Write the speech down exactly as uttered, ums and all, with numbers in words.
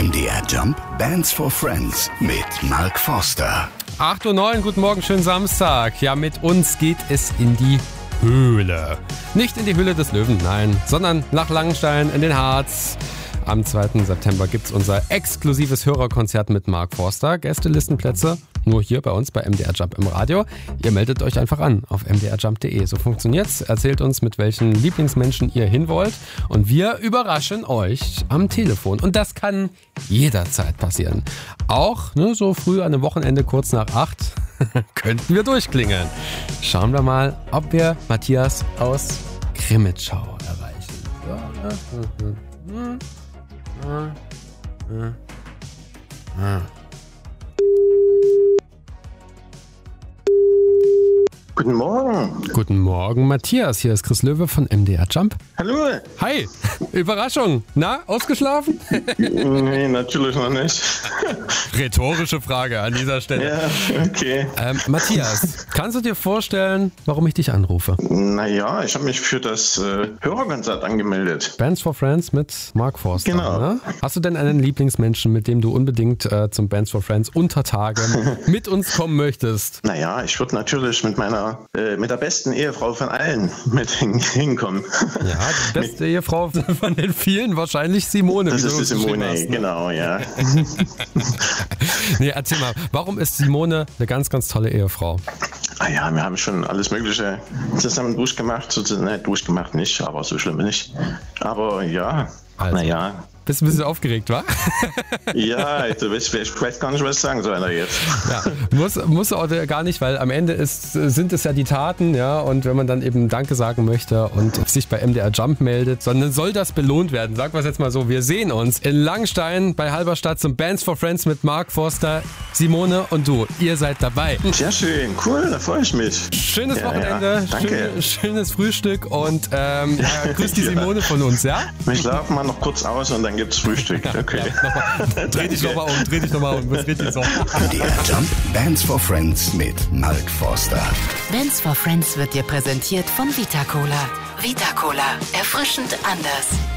M D R Jump Bands for Friends mit Mark Forster. acht Uhr neun, guten Morgen, schönen Samstag. Ja, mit uns geht es in die Höhle. Nicht in die Höhle des Löwen, nein, sondern nach Langenstein in den Harz. Am zweiten September gibt's unser exklusives Hörerkonzert mit Mark Forster. Gästelistenplätze nur hier bei uns bei M D R Jump im Radio. Ihr meldet euch einfach an auf m d r jump punkt d e. So funktioniert's. Erzählt uns, mit welchen Lieblingsmenschen ihr hin wollt. Und wir überraschen euch am Telefon. Und das kann jederzeit passieren. Auch ne, so früh an einem Wochenende kurz nach acht könnten wir durchklingeln. Schauen wir mal, ob wir Matthias aus Krimitschau erreichen. Ja, ja. Ah, ah, ah. Guten Morgen. Guten Morgen, Matthias. Hier ist Chris Löwe von M D R Jump. Hallo. Hi. Überraschung. Na, ausgeschlafen? Nee, natürlich noch nicht. Rhetorische Frage an dieser Stelle. Ja, okay. Ähm, Matthias, kannst du dir vorstellen, warum ich dich anrufe? Naja, ich habe mich für das äh, Hörerkonzert angemeldet. Bands for Friends mit Mark Forster. Genau. Ne? Hast du denn einen Lieblingsmenschen, mit dem du unbedingt äh, zum Bands for Friends unter Tage mit uns kommen möchtest? Naja, ich würde natürlich mit meiner, äh, mit der besten Ehefrau von allen mit hin hinkommen. Ja, die beste Ehefrau von den vielen, wahrscheinlich Simone. Das wie ist du die uns geschrieben Simone, hast, ne? genau, ja. Nee, erzähl mal, warum ist Simone eine ganz, ganz tolle Ehefrau? Ah ja, wir haben schon alles Mögliche zusammen durchgemacht. So, ne, durchgemacht nicht, aber so schlimm nicht. Aber ja, Also. naja. Bist du ein bisschen aufgeregt, wa? Ja, ich, ich weiß gar nicht, was ich sagen soll da jetzt. Ja, muss, muss auch gar nicht, weil am Ende ist, sind es ja die Taten, ja, und wenn man dann eben Danke sagen möchte und sich bei M D R Jump meldet, sondern soll das belohnt werden. Sagen wir es jetzt mal so, wir sehen uns in Langenstein bei Halberstadt zum Bands for Friends mit Mark Forster, Simone und du. Ihr seid dabei. Sehr schön, cool, da freue ich mich. Schönes Ja, Wochenende, ja, danke. schön, schönes Frühstück und ähm, ja, grüß die Simone von uns, ja? Wir schlafen mal noch kurz aus und dann gibt's Frühstück. Okay. Ja, nochmal, dreh dich nochmal um, dreh dich nochmal um, was richtig so. M D R Jump Bands for Friends mit Mark Forster. Bands for Friends wird dir präsentiert von Vita Cola. Vita Cola, erfrischend anders.